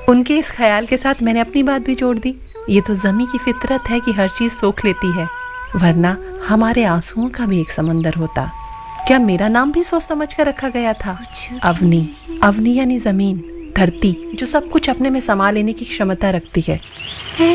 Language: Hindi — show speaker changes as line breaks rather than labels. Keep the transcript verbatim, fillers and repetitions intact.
उनके इस ख्याल के साथ मैंने अपनी बात भी जोड़ दी। ये तो ज़मी की फितरत है कि हर चीज़ सोख लेती है, वरना हमारे आंसुओं का भी एक समंदर होता। क्या मेरा नाम भी सोच समझ कर रखा गया था? अवनी। अवनी यानी ज़मीन, धरती जो सब कुछ अपने में समा लेने की क्षमता रखती है।